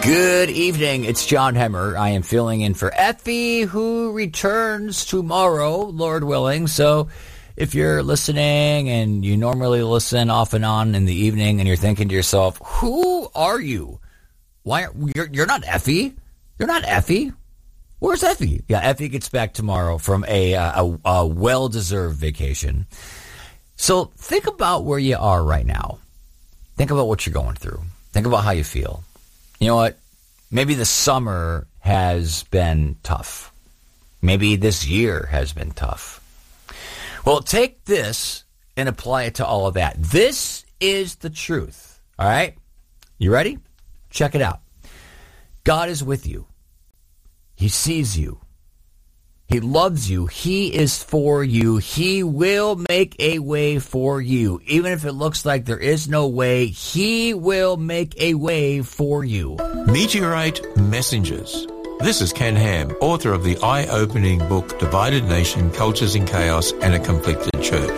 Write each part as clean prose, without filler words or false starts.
Good evening. It's John Hemmer. I am filling in for Effie, who returns tomorrow, Lord willing. So if you're listening and you normally listen off and on in the evening and you're thinking to yourself, who are you? Why you're not Effie? You're not Effie? Where's Effie? Yeah, Effie gets back tomorrow from a well-deserved vacation. So think about where you are right now. Think about what you're going through. Think about how you feel. You know what? Maybe the summer has been tough. Maybe this year has been tough. Well, take this and apply it to all of that. This is the truth. All right? You ready? Check it out. God is with you. He sees you. He loves you. He is for you. He will make a way for you. Even if it looks like there is no way, He will make a way for you. Meteorite Messengers. This is Ken Ham, author of the eye-opening book, Divided Nation, Cultures in Chaos and a Conflicted Church.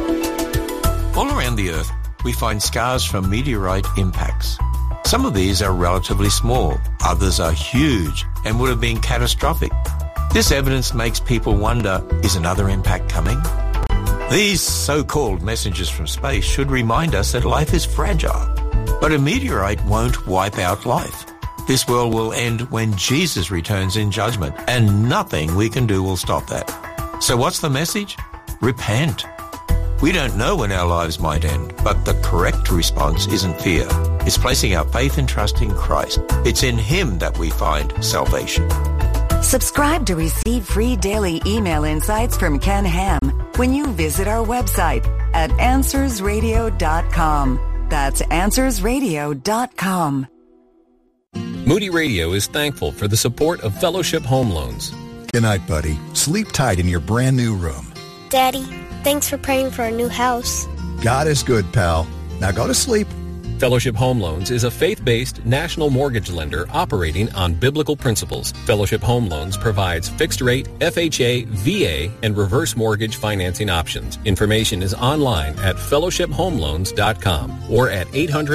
All around the Earth, we find scars from meteorite impacts. Some of these are relatively small, others are huge and would have been catastrophic. This evidence makes people wonder, is another impact coming? These so-called messengers from space should remind us that life is fragile. But a meteorite won't wipe out life. This world will end when Jesus returns in judgment, and nothing we can do will stop that. So what's the message? Repent. We don't know when our lives might end, but the correct response isn't fear. It's placing our faith and trust in Christ. It's in Him that we find salvation. Subscribe to receive free daily email insights from Ken Ham when you visit our website at AnswersRadio.com. That's AnswersRadio.com. Moody Radio is thankful for the support of Fellowship Home Loans. Good night, buddy. Sleep tight in your brand new room. Daddy, thanks for praying for our new house. God is good, pal. Now go to sleep. Fellowship Home Loans is a faith-based national mortgage lender operating on biblical principles. Fellowship Home Loans provides fixed-rate, FHA, VA, and reverse mortgage financing options. Information is online at fellowshiphomeloans.com or at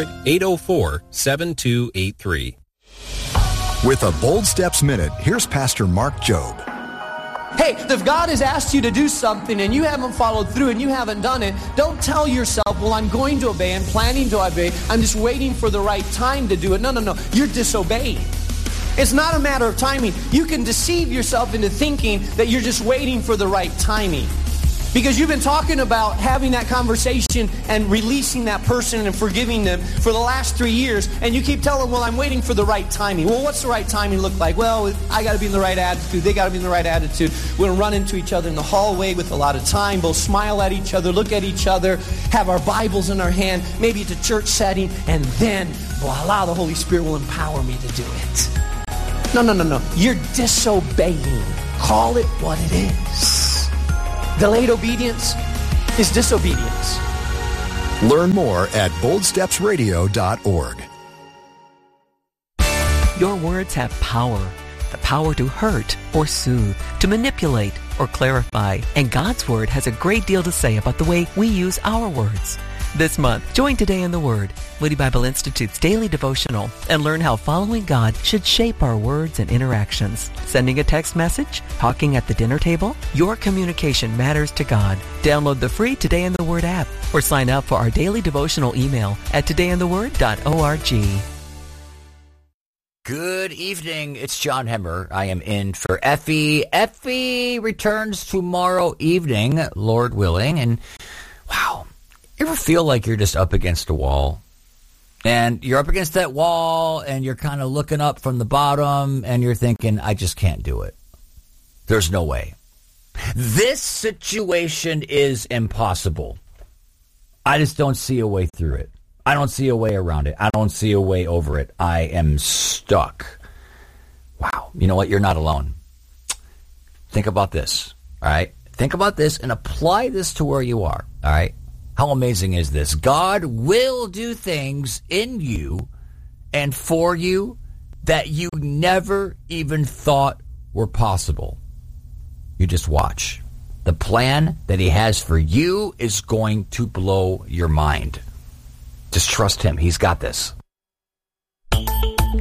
800-804-7283. With a Bold Steps Minute, here's Pastor Mark Jobe. Hey, if God has asked you to do something and you haven't followed through and you haven't done it, don't tell yourself, well, I'm going to obey, I'm planning to obey, I'm just waiting for the right time to do it. No. You're disobeying. It's not a matter of timing. You can deceive yourself into thinking that you're just waiting for the right timing. Because you've been talking about having that conversation and releasing that person and forgiving them for the last 3 years, and you keep telling them, well, I'm waiting for the right timing. Well, what's the right timing look like? Well, I got to be in the right attitude. They got to be in the right attitude. We're going to run into each other in the hallway with a lot of time, both smile at each other, look at each other, have our Bibles in our hand, maybe it's a church setting, and then, voila, the Holy Spirit will empower me to do it. No. You're disobeying. Call it what it is. Delayed obedience is disobedience. Learn more at boldstepsradio.org. Your words have power. The power to hurt or soothe, to manipulate or clarify. And God's Word has a great deal to say about the way we use our words. This month, join Today in the Word, Moody Bible Institute's daily devotional, and learn how following God should shape our words and interactions. Sending a text message? Talking at the dinner table? Your communication matters to God. Download the free Today in the Word app or sign up for our daily devotional email at todayintheword.org. Good evening. It's John Hemmer. I am in for Effie. Effie returns tomorrow evening, Lord willing. And wow, you ever feel like you're just up against a wall? And you're up against that wall and you're kind of looking up from the bottom and you're thinking, I just can't do it. There's no way. This situation is impossible. I just don't see a way through it. I don't see a way around it. I don't see a way over it. I am stuck. Wow. You know what? You're not alone. Think about this. All right. Think about this and apply this to where you are. All right. How amazing is this? God will do things in you and for you that you never even thought were possible. You just watch. The plan that He has for you is going to blow your mind. Just trust Him. He's got this.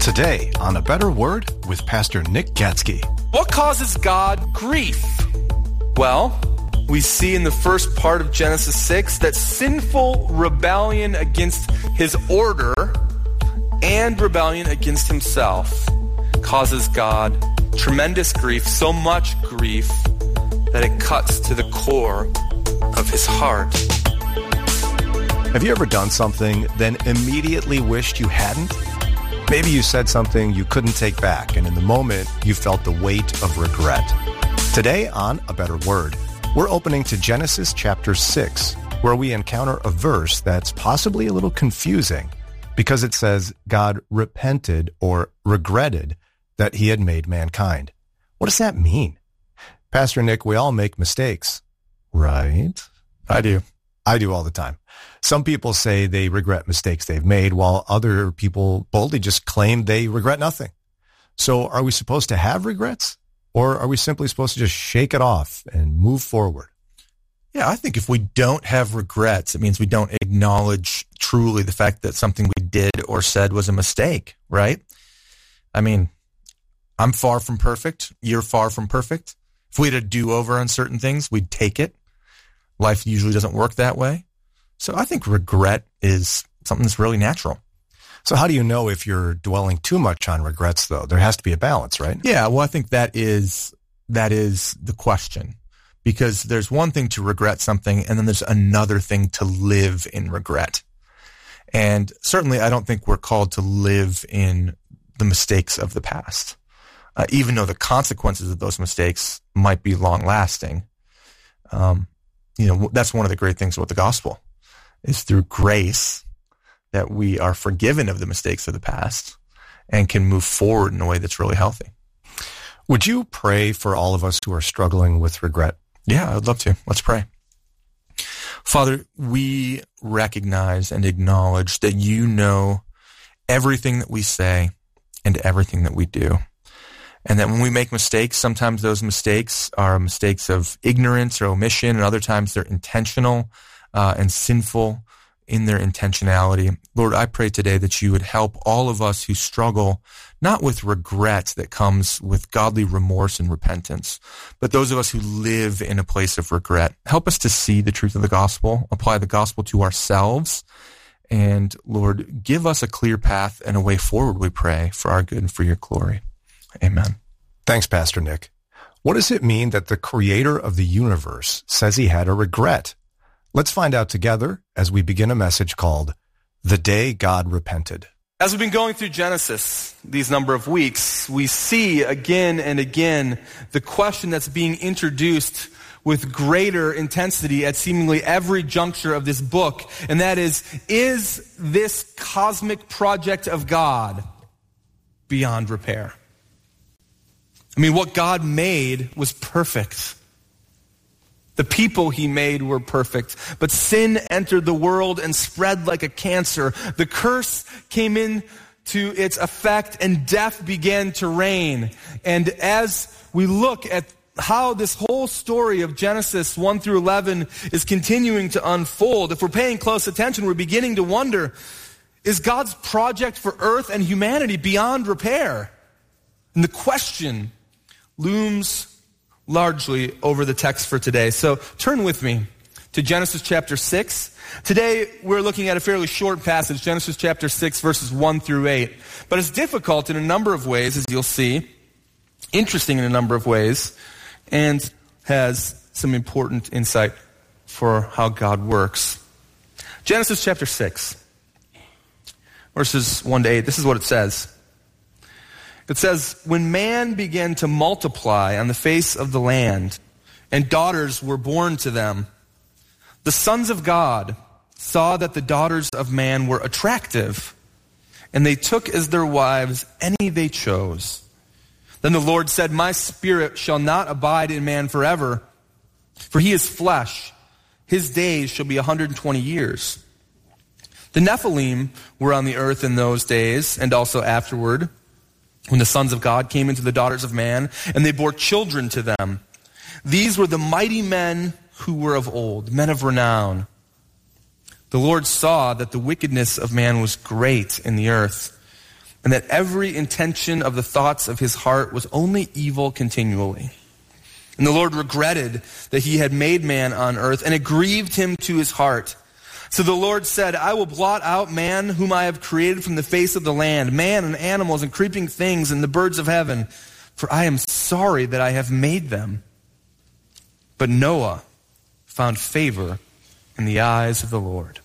Today on A Better Word with Pastor Nick Gatsky. What causes God grief? Well, we see in the first part of Genesis 6 that sinful rebellion against his order and rebellion against himself causes God tremendous grief, so much grief that it cuts to the core of his heart. Have you ever done something, then immediately wished you hadn't? Maybe you said something you couldn't take back, and in the moment, you felt the weight of regret. Today on A Better Word, we're opening to Genesis chapter 6, where we encounter a verse that's possibly a little confusing because it says God repented or regretted that he had made mankind. What does that mean? Pastor Nick, we all make mistakes, right? I do all the time. Some people say they regret mistakes they've made, while other people boldly just claim they regret nothing. So are we supposed to have regrets, or are we simply supposed to just shake it off and move forward? Yeah, I think if we don't have regrets, it means we don't acknowledge truly the fact that something we did or said was a mistake, right? I mean, I'm far from perfect. You're far from perfect. If we had a do-over on certain things, we'd take it. Life usually doesn't work that way. So I think regret is something that's really natural. So how do you know if you're dwelling too much on regrets, though? There has to be a balance, right? Yeah, well, I think that is the question. Because there's one thing to regret something, and then there's another thing to live in regret. And certainly I don't think we're called to live in the mistakes of the past, even though the consequences of those mistakes might be long-lasting. That's one of the great things about the gospel, is through grace that we are forgiven of the mistakes of the past and can move forward in a way that's really healthy. Would you pray for all of us who are struggling with regret? Yeah, I'd love to. Let's pray. Father, we recognize and acknowledge that you know everything that we say and everything that we do. And that when we make mistakes, sometimes those mistakes are mistakes of ignorance or omission, and other times they're intentional and sinful in their intentionality. Lord, I pray today that you would help all of us who struggle, not with regret that comes with godly remorse and repentance, but those of us who live in a place of regret. Help us to see the truth of the gospel, apply the gospel to ourselves, and Lord, give us a clear path and a way forward, we pray, for our good and for your glory. Amen. Thanks, Pastor Nick. What does it mean that the creator of the universe says he had a regret? Let's find out together as we begin a message called The Day God Repented. As we've been going through Genesis these number of weeks, we see again and again the question that's being introduced with greater intensity at seemingly every juncture of this book, and that is this cosmic project of God beyond repair? I mean, what God made was perfect. The people he made were perfect, but sin entered the world and spread like a cancer. The curse came in to its effect and death began to reign. And as we look at how this whole story of Genesis 1 through 11 is continuing to unfold, if we're paying close attention, we're beginning to wonder, is God's project for earth and humanity beyond repair? And the question looms largely over the text for today. So turn with me to Genesis chapter 6. Today we're looking at a fairly short passage, Genesis chapter 6, verses 1 through 8. But it's difficult in a number of ways, as you'll see, interesting in a number of ways, and has some important insight for how God works. Genesis chapter 6, verses 1 to 8. This is what it says. It says, when man began to multiply on the face of the land, and daughters were born to them, the sons of God saw that the daughters of man were attractive, and they took as their wives any they chose. Then the Lord said, my spirit shall not abide in man forever, for he is flesh. His days shall be 120 years. The Nephilim were on the earth in those days, and also afterward, when the sons of God came into the daughters of man, and they bore children to them. These were the mighty men who were of old, men of renown. The Lord saw that the wickedness of man was great in the earth, and that every intention of the thoughts of his heart was only evil continually. And the Lord regretted that he had made man on earth, and it grieved him to his heart. So the Lord said, I will blot out man whom I have created from the face of the land, man and animals and creeping things and the birds of heaven, for I am sorry that I have made them. But Noah found favor in the eyes of the Lord.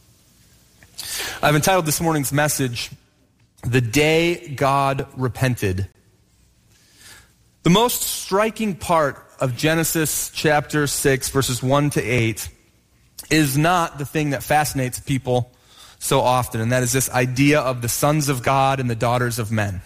I've entitled this morning's message, The Day God Repented. The most striking part of Genesis chapter 6, verses 1 to 8, is not the thing that fascinates people so often, and that is this idea of the sons of God and the daughters of men.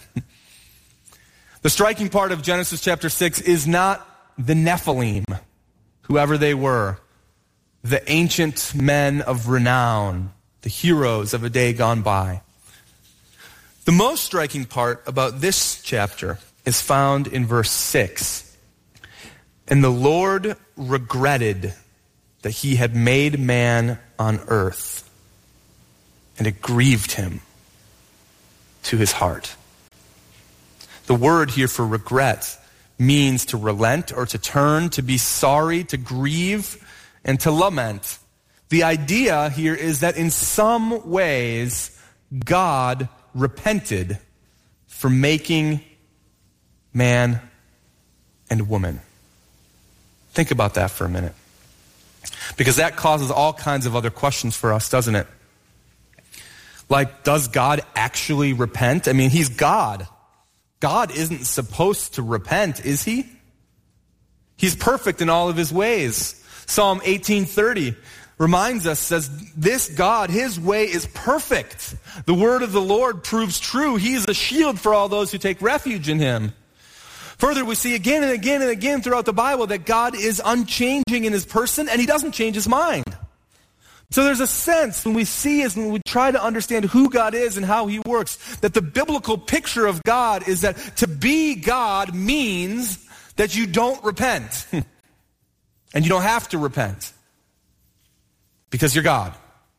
The striking part of Genesis chapter 6 is not the Nephilim, whoever they were, the ancient men of renown, the heroes of a day gone by. The most striking part about this chapter is found in verse 6. And the Lord regretted that he had made man on earth, and it grieved him to his heart. The word here for regret means to relent or to turn, to be sorry, to grieve, and to lament. The idea here is that in some ways, God repented for making man and woman. Think about that for a minute. Because that causes all kinds of other questions for us, doesn't it? Like, does God actually repent? I mean, he's God. God isn't supposed to repent, is he? He's perfect in all of his ways. Psalm 18:30 reminds us, says, this God, his way is perfect. The word of the Lord proves true. He is a shield for all those who take refuge in him. Further, we see again and again and again throughout the Bible that God is unchanging in his person, and he doesn't change his mind. So there's a sense when we see as when we try to understand who God is and how he works, that the biblical picture of God is that to be God means that you don't repent. And you don't have to repent because you're God.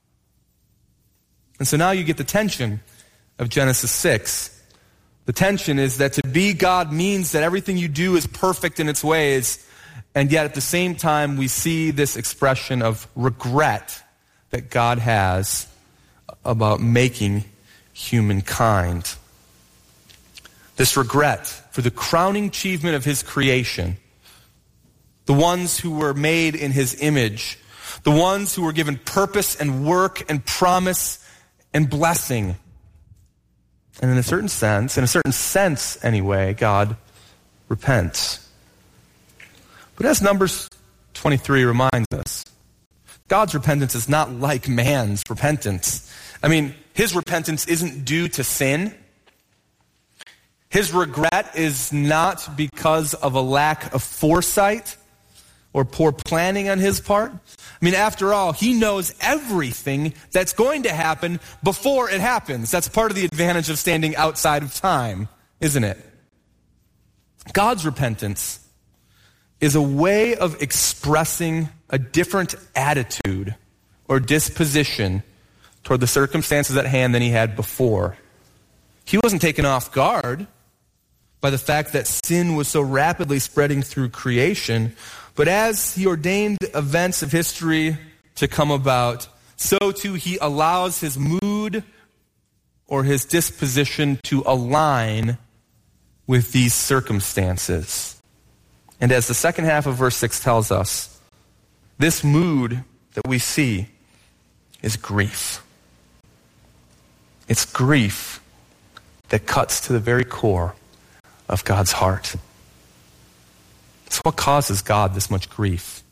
And so now you get the tension of Genesis 6. The tension is that to be God means that everything you do is perfect in its ways, and yet at the same time we see this expression of regret that God has about making humankind. This regret for the crowning achievement of his creation, the ones who were made in his image, the ones who were given purpose and work and promise and blessing. And in a certain sense anyway, God repents. But as Numbers 23 reminds us, God's repentance is not like man's repentance. I mean, his repentance isn't due to sin. His regret is not because of a lack of foresight or poor planning on his part. I mean, after all, he knows everything that's going to happen before it happens. That's part of the advantage of standing outside of time, isn't it? God's repentance is a way of expressing a different attitude or disposition toward the circumstances at hand than he had before. He wasn't taken off guard by the fact that sin was so rapidly spreading through creation, but as he ordained events of history to come about, so too he allows his mood or his disposition to align with these circumstances. And as the second half of verse 6 tells us, this mood that we see is grief. It's grief that cuts to the very core of God's heart. So what causes God this much grief?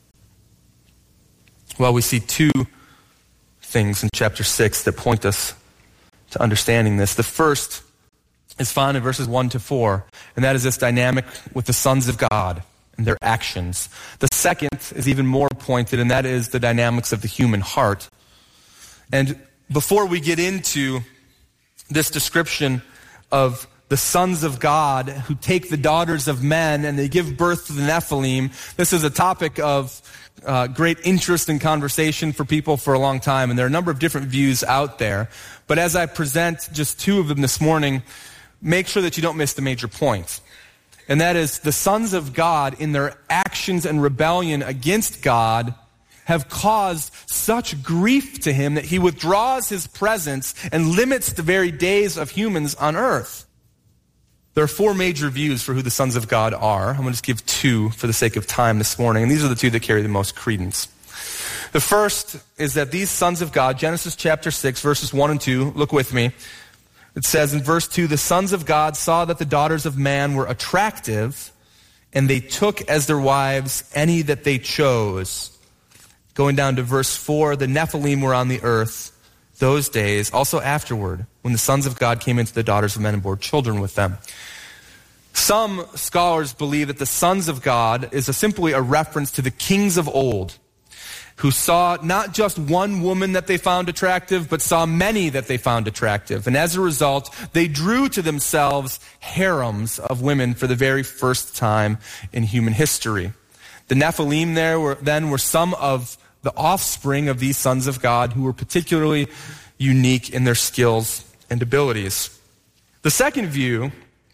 Well, we see two things in chapter 6 that point us to understanding this. The first is found in verses 1 to 4, and that is this dynamic with the sons of God and their actions. The second is even more pointed, and that is the dynamics of the human heart. And before we get into this description of the sons of God who take the daughters of men and they give birth to the Nephilim. This is a topic of great interest and conversation for people for a long time, and there are a number of different views out there. But as I present just two of them this morning, make sure that you don't miss the major point. And that is, the sons of God, in their actions and rebellion against God, have caused such grief to him that he withdraws his presence and limits the very days of humans on earth. There are four major views for who the sons of God are. I'm going to just give two for the sake of time this morning, and these are the two that carry the most credence. The first is that these sons of God, Genesis chapter 6, verses 1 and 2, look with me. It says in verse 2, the sons of God saw that the daughters of man were attractive, and they took as their wives any that they chose. Going down to verse 4, the Nephilim were on the earth those days, also afterward, when the sons of God came into the daughters of men and bore children with them. Some scholars believe that the sons of God is simply a reference to the kings of old, who saw not just one woman that they found attractive, but saw many that they found attractive. And as a result, they drew to themselves harems of women for the very first time in human history. The Nephilim were some of the offspring of these sons of God who were particularly unique in their skills and abilities. The second view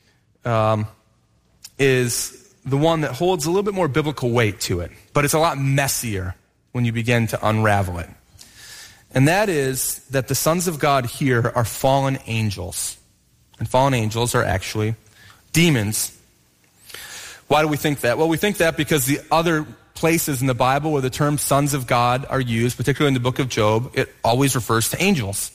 is the one that holds a little bit more biblical weight to it, but it's a lot messier when you begin to unravel it. And that is that the sons of God here are fallen angels. And fallen angels are actually demons. Why do we think that? Well, we think that because the other places in the Bible where the term sons of God are used, particularly in the book of Job, it always refers to angels.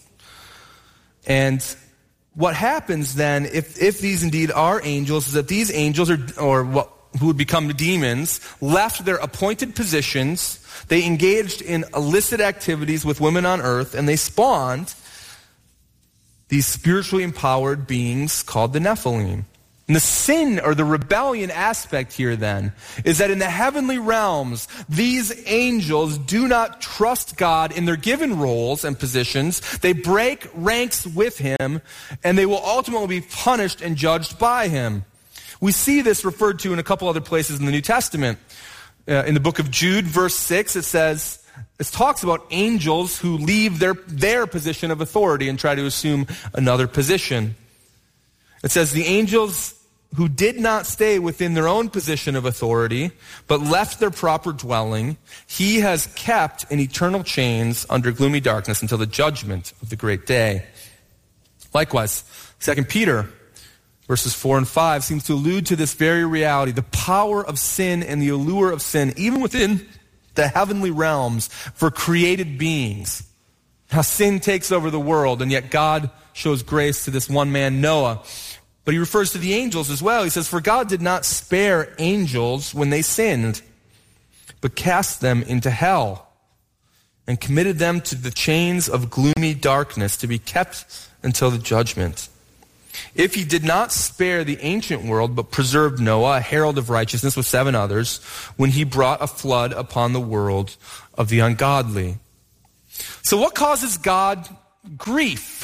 And what happens then, if these indeed are angels, is that these angels who would become demons, left their appointed positions, they engaged in illicit activities with women on earth, and they spawned these spiritually empowered beings called the Nephilim. And the sin or the rebellion aspect here then is that in the heavenly realms, these angels do not trust God in their given roles and positions. They break ranks with him, and they will ultimately be punished and judged by him. We see this referred to in a couple other places in the New Testament. In the book of Jude, verse 6, it talks about angels who leave their position of authority and try to assume another position. It says, the angels who did not stay within their own position of authority, but left their proper dwelling, he has kept in eternal chains under gloomy darkness until the judgment of the great day. Likewise, 2 Peter, verses 4 and 5, seems to allude to this very reality, the power of sin and the allure of sin, even within the heavenly realms for created beings. How sin takes over the world, and yet God shows grace to this one man, Noah. But he refers to the angels as well. He says, for God did not spare angels when they sinned, but cast them into hell and committed them to the chains of gloomy darkness to be kept until the judgment. If he did not spare the ancient world, but preserved Noah, a herald of righteousness with 7 others, when he brought a flood upon the world of the ungodly. So what causes God grief?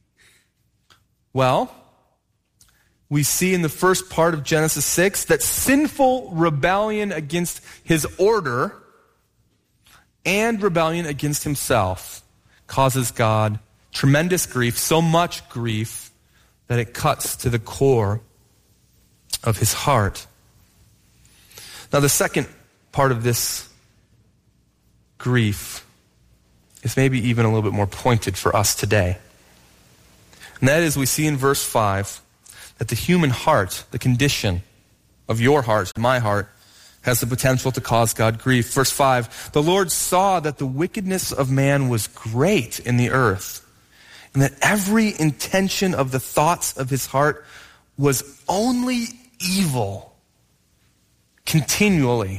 Well, we see in the first part of Genesis 6 that sinful rebellion against his order and rebellion against himself causes God tremendous grief, so much grief that it cuts to the core of his heart. Now, the second part of this grief is maybe even a little bit more pointed for us today. And that is, we see in verse 5 that the human heart, the condition of your heart, my heart, has the potential to cause God grief. Verse 5, the Lord saw that the wickedness of man was great in the earth, and that every intention of the thoughts of his heart was only evil, continually.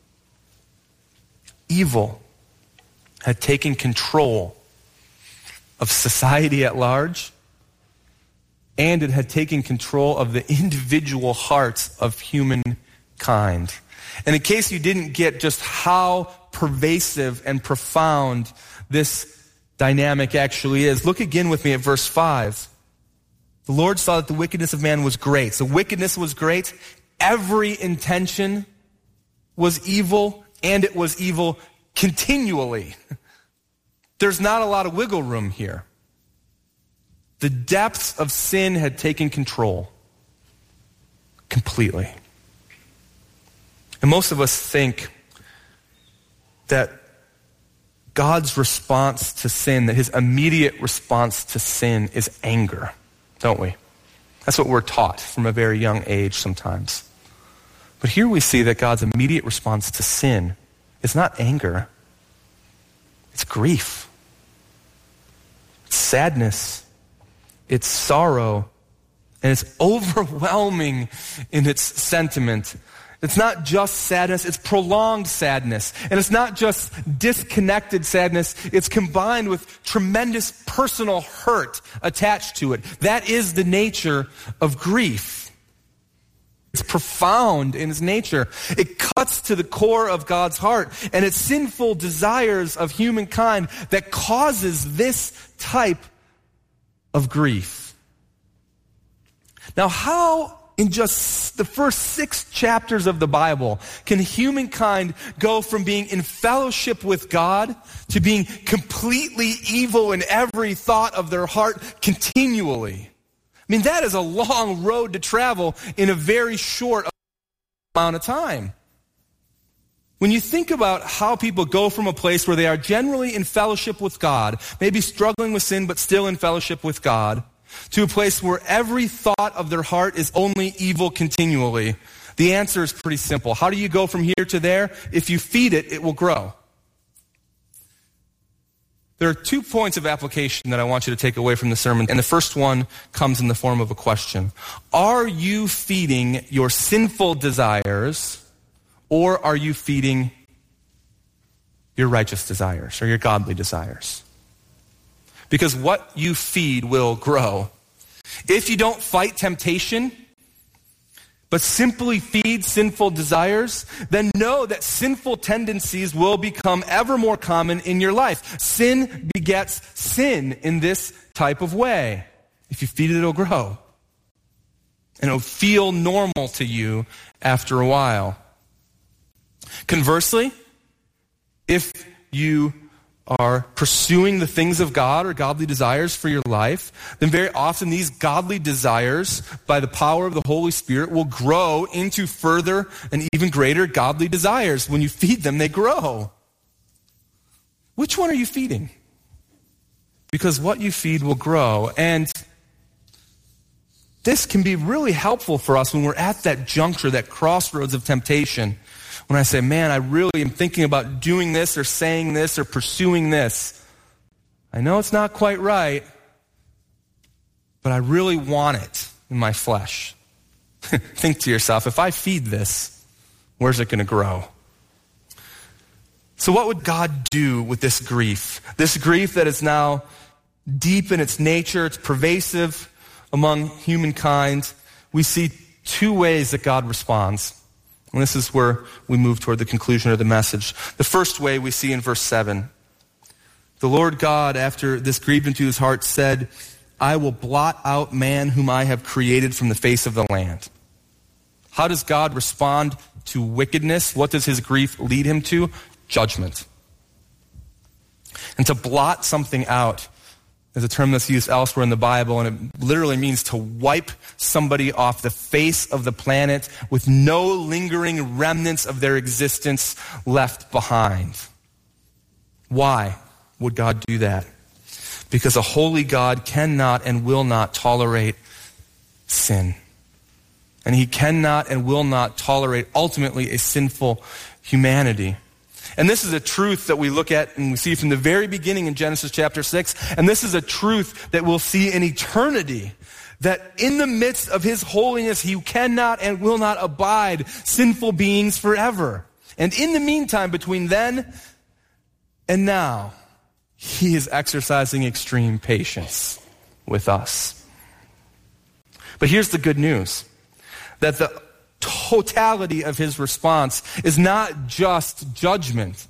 Evil had taken control of society at large, and it had taken control of the individual hearts of humankind. And in case you didn't get just how pervasive and profound this dynamic actually is, look again with me at verse 5. The Lord saw that the wickedness of man was great. So wickedness was great. Every intention was evil, and it was evil continually. There's not a lot of wiggle room here. The depths of sin had taken control completely. And most of us think that God's response to sin, that his immediate response to sin is anger, don't we? That's what we're taught from a very young age sometimes. But here we see that God's immediate response to sin is not anger. It's grief. It's sadness. It's sorrow. And it's overwhelming in its sentiment. It's not just sadness, it's prolonged sadness. And it's not just disconnected sadness, it's combined with tremendous personal hurt attached to it. That is the nature of grief. It's profound in its nature. It cuts to the core of God's heart, and it's sinful desires of humankind that causes this type of grief. Now, how in just the first 6 chapters of the Bible can humankind go from being in fellowship with God to being completely evil in every thought of their heart continually? I mean, that is a long road to travel in a very short amount of time. When you think about how people go from a place where they are generally in fellowship with God, maybe struggling with sin but still in fellowship with God, to a place where every thought of their heart is only evil continually, the answer is pretty simple. How do you go from here to there? If you feed it, it will grow. There are 2 points of application that I want you to take away from the sermon, and the first one comes in the form of a question. Are you feeding your sinful desires, or are you feeding your righteous desires or your godly desires? Because what you feed will grow. If you don't fight temptation, but simply feed sinful desires, then know that sinful tendencies will become ever more common in your life. Sin begets sin in this type of way. If you feed it, it'll grow. And it'll feel normal to you after a while. Conversely, if you are pursuing the things of God or godly desires for your life, then very often these godly desires, by the power of the Holy Spirit, will grow into further and even greater godly desires. When you feed them, they grow. Which one are you feeding? Because what you feed will grow. And this can be really helpful for us when we're at that juncture, that crossroads of temptation. When I say, man, I really am thinking about doing this or saying this or pursuing this. I know it's not quite right, but I really want it in my flesh. Think to yourself, if I feed this, where's it going to grow? So what would God do with this grief? This grief that is now deep in its nature, it's pervasive among humankind. We see 2 ways that God responds. And this is where we move toward the conclusion of the message. The first way we see in verse 7. The Lord God, after this grieved into his heart, said, I will blot out man whom I have created from the face of the land. How does God respond to wickedness? What does his grief lead him to? Judgment. And to blot something out is a term that's used elsewhere in the Bible, and it literally means to wipe somebody off the face of the planet with no lingering remnants of their existence left behind. Why would God do that? Because a holy God cannot and will not tolerate sin. And he cannot and will not tolerate ultimately a sinful humanity. And this is a truth that we look at and we see from the very beginning in Genesis chapter 6. And this is a truth that we'll see in eternity. That in the midst of his holiness, he cannot and will not abide sinful beings forever. And in the meantime, between then and now, he is exercising extreme patience with us. But here's the good news. That the totality of his response is not just judgment.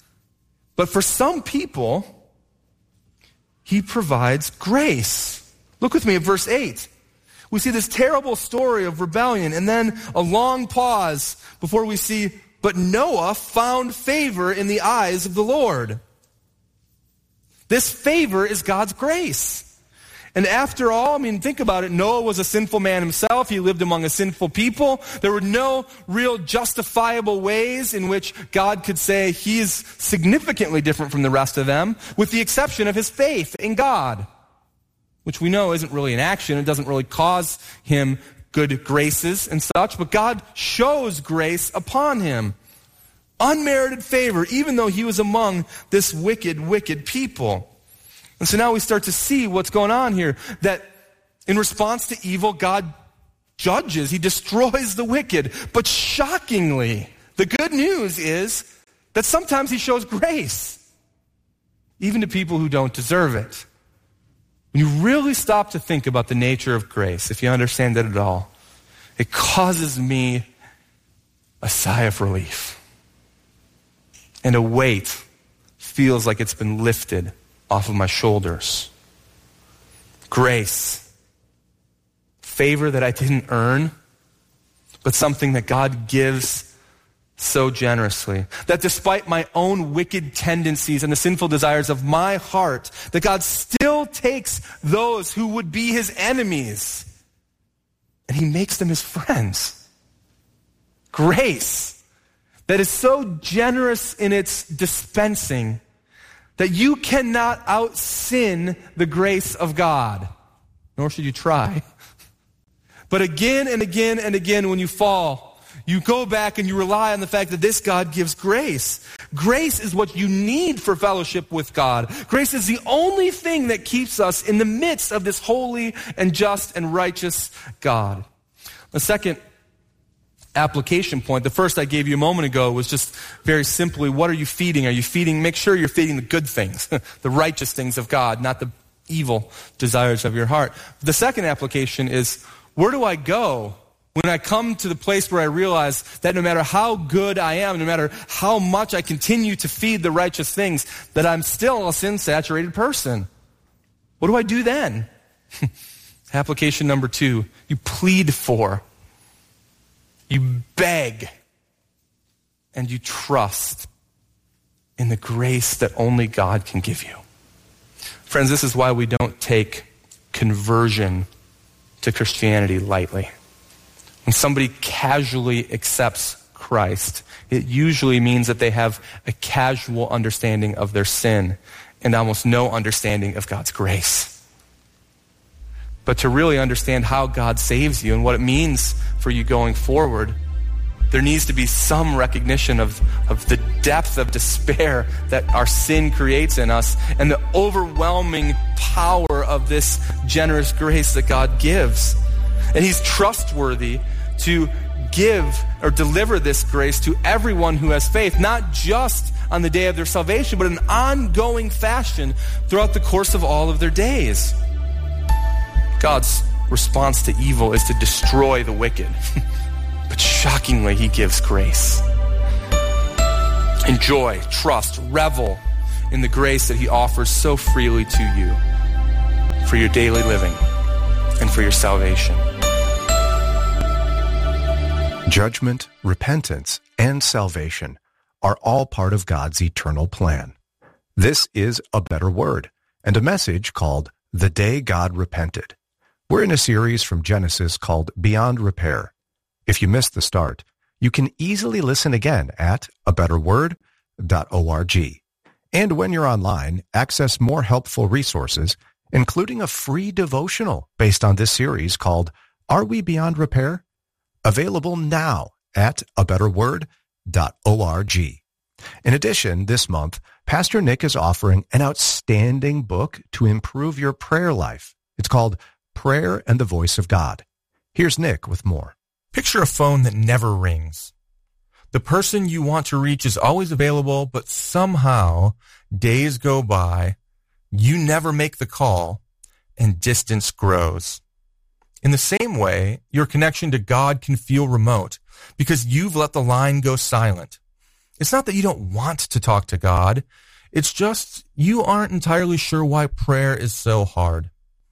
But for some people, he provides grace. Look with me at verse 8. We see this terrible story of rebellion, and then a long pause before we see, but Noah found favor in the eyes of the Lord. This favor is God's grace. And after all, think about it. Noah was a sinful man himself. He lived among a sinful people. There were no real justifiable ways in which God could say he's significantly different from the rest of them, with the exception of his faith in God, which we know isn't really an action. It doesn't really cause him good graces and such, but God shows grace upon him. Unmerited favor, even though he was among this wicked, wicked people. And so now we start to see what's going on here, that in response to evil, God judges, he destroys the wicked. But shockingly, the good news is that sometimes he shows grace, even to people who don't deserve it. When you really stop to think about the nature of grace, if you understand it at all, it causes me a sigh of relief. And a weight feels like it's been lifted off of my shoulders. Grace. Favor that I didn't earn, but something that God gives so generously. That despite my own wicked tendencies and the sinful desires of my heart, that God still takes those who would be his enemies and he makes them his friends. Grace that is so generous in its dispensing that you cannot out-sin the grace of God, nor should you try. But again and again and again when you fall, you go back and you rely on the fact that this God gives grace. Grace is what you need for fellowship with God. Grace is the only thing that keeps us in the midst of this holy and just and righteous God. The second application point, the first I gave you a moment ago, was just very simply, what are you feeding? Make sure you're feeding the good things, the righteous things of God, not the evil desires of your heart. The second application is, where do I go when I come to the place where I realize that no matter how good I am, no matter how much I continue to feed the righteous things, that I'm still a sin-saturated person? What do I do then? Application number 2, you plead for, you beg, and you trust in the grace that only God can give you. Friends, this is why we don't take conversion to Christianity lightly. When somebody casually accepts Christ, it usually means that they have a casual understanding of their sin and almost no understanding of God's grace. But to really understand how God saves you and what it means for you going forward, there needs to be some recognition of the depth of despair that our sin creates in us and the overwhelming power of this generous grace that God gives. And he's trustworthy to give or deliver this grace to everyone who has faith, not just on the day of their salvation, but in an ongoing fashion throughout the course of all of their days. God's response to evil is to destroy the wicked. But shockingly, he gives grace. Enjoy, trust, revel in the grace that he offers so freely to you for your daily living and for your salvation. Judgment, repentance, and salvation are all part of God's eternal plan. This is A Better Word and a message called The Day God Repented. We're in a series from Genesis called Beyond Repair. If you missed the start, you can easily listen again at abetterword.org. And when you're online, access more helpful resources, including a free devotional based on this series called Are We Beyond Repair? Available now at abetterword.org. In addition, this month, Pastor Nick is offering an outstanding book to improve your prayer life. It's called Prayer and the Voice of God. Here's Nick with more. Picture a phone that never rings. The person you want to reach is always available, but somehow days go by, you never make the call, and distance grows. In the same way, your connection to God can feel remote because you've let the line go silent. It's not that you don't want to talk to God. It's just you aren't entirely sure why prayer is so hard.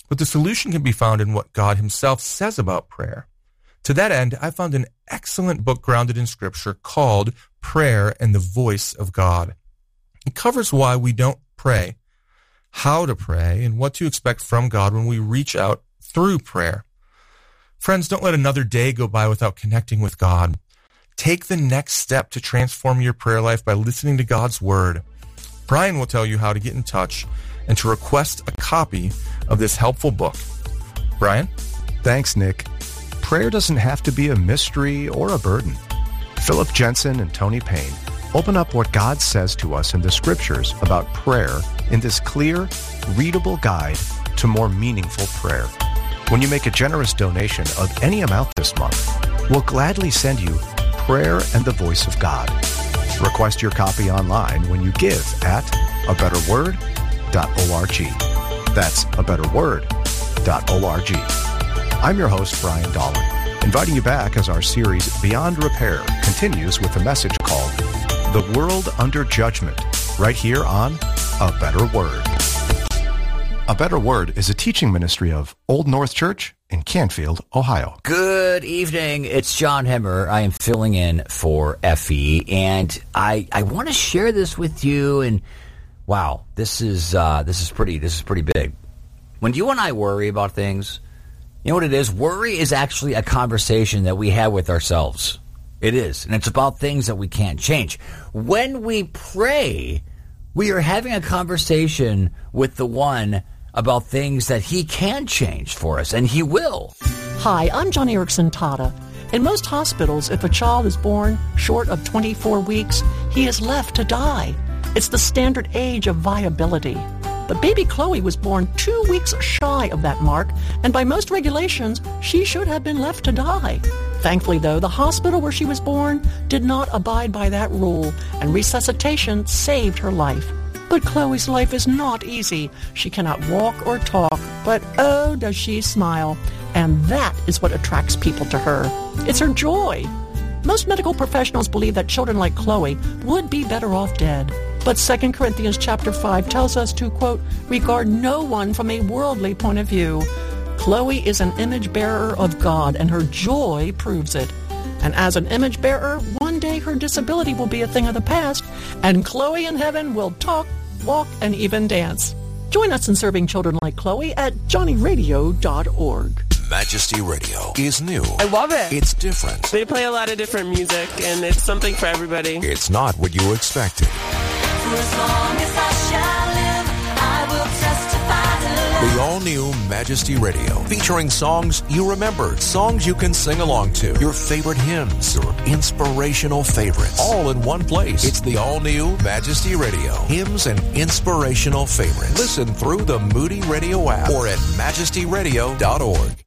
but the solution can be found in what God himself says about prayer. To that end, I found an excellent book grounded in Scripture called Prayer and the Voice of God. It covers why we don't pray, how to pray, and what to expect from God when we reach out through prayer. Friends, don't let another day go by without connecting with God. Take the next step to transform your prayer life by listening to God's Word. Brian will tell you how to get in touch and to request a copy of this helpful book. Brian? Thanks, Nick. Prayer doesn't have to be a mystery or a burden. Philip Jensen and Tony Payne open up what God says to us in the Scriptures about prayer in this clear, readable guide to more meaningful prayer. When you make a generous donation of any amount this month, we'll gladly send you Prayer and the Voice of God. Request your copy online when you give at abetterword.org. That's abetterword.org. I'm your host, Brian Dahlin, inviting you back as our series Beyond Repair continues with a message called The World Under Judgment, right here on A Better Word. A Better Word is a teaching ministry of Old North Church in Canfield, Ohio. Good evening. It's John Hemmer. I am filling in for Effie, and I want to share this with you. And wow, this is pretty big. When you and I worry about things, you know what it is? Worry is actually a conversation that we have with ourselves. It is, and it's about things that we can't change. When we pray, we are having a conversation with the one about things that he can change for us, and he will. Hi, I'm John Erickson Tata. In most hospitals, if a child is born short of 24 weeks, he is left to die. It's the standard age of viability. But baby Chloe was born 2 weeks shy of that mark, and by most regulations, she should have been left to die. Thankfully, though, the hospital where she was born did not abide by that rule, and resuscitation saved her life. But Chloe's life is not easy. She cannot walk or talk, but oh, does she smile. And that is what attracts people to her. It's her joy. Most medical professionals believe that children like Chloe would be better off dead. But 2 Corinthians chapter 5 tells us to, quote, regard no one from a worldly point of view. Chloe is an image bearer of God, and her joy proves it. And as an image bearer, one day her disability will be a thing of the past, and Chloe in heaven will talk, walk, and even dance. Join us in serving children like Chloe at johnnyradio.org. Majesty Radio is new. I love it. It's different. They play a lot of different music, and it's something for everybody. It's not what you expected. For as long as I shall live, I will testify to love. The all-new Majesty Radio, featuring songs you remember, songs you can sing along to, your favorite hymns, your inspirational favorites, all in one place. It's the all-new Majesty Radio, hymns and inspirational favorites. Listen through the Moody Radio app or at majestyradio.org.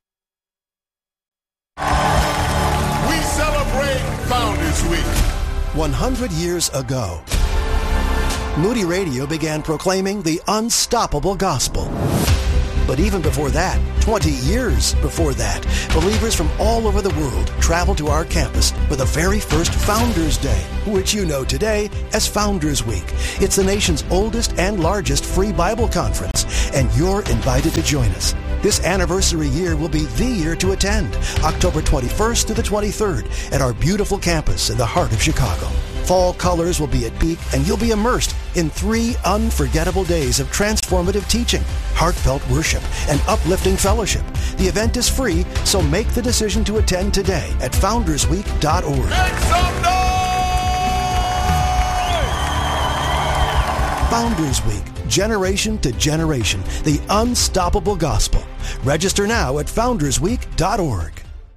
We celebrate Founders Week. 100 years ago, Moody Radio began proclaiming the unstoppable gospel. But even before that, 20 years before that, believers from all over the world traveled to our campus for the very first Founders Day, which you know today as Founders Week. It's the nation's oldest and largest free Bible conference, and you're invited to join us. This anniversary year will be the year to attend, October 21st to the 23rd at our beautiful campus in the heart of Chicago. Fall colors will be at peak, and you'll be immersed in 3 unforgettable days of transformative teaching, heartfelt worship, and uplifting fellowship. The event is free, so make the decision to attend today at foundersweek.org. Make some noise! Founders Week, generation to generation, the unstoppable gospel. Register now at foundersweek.org.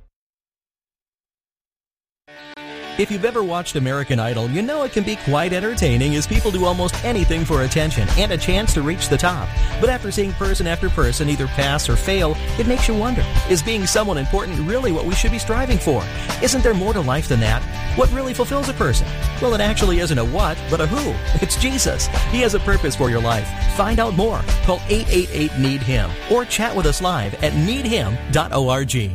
If you've ever watched American Idol, you know it can be quite entertaining as people do almost anything for attention and a chance to reach the top. But after seeing person after person either pass or fail, it makes you wonder, is being someone important really what we should be striving for? Isn't there more to life than that? What really fulfills a person? Well, it actually isn't a what, but a who. It's Jesus. He has a purpose for your life. Find out more. Call 888-NEED-HIM or chat with us live at needhim.org.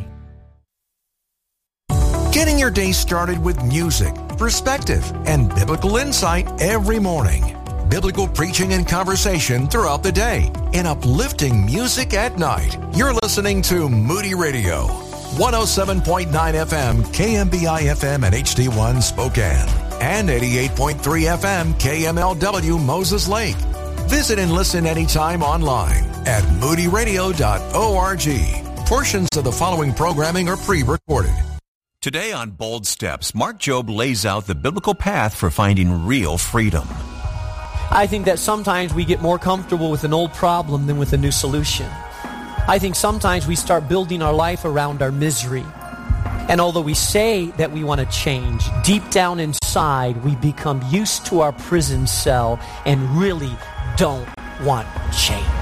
Getting your day started with music, perspective, and biblical insight every morning. biblical preaching and conversation throughout the day and uplifting music at night. You're listening to Moody Radio, 107.9 FM, KMBI FM and HD1 Spokane, and 88.3 FM, KMLW Moses Lake. Visit and listen anytime online at moodyradio.org. Portions of the following programming are pre-recorded. Today on Bold Steps, Mark Jobe lays out the biblical path for finding real freedom. I think that sometimes we get more comfortable with an old problem than with a new solution. I think sometimes we start building our life around our misery. And although we say that we want to change, deep down inside we become used to our prison cell and really don't want change.